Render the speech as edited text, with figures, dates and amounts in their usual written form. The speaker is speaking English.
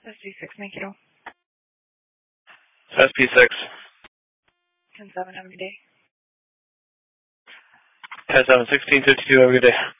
SG6, make it all. SP6. 10-7, have a good day. 10-7, 1652, have a good day.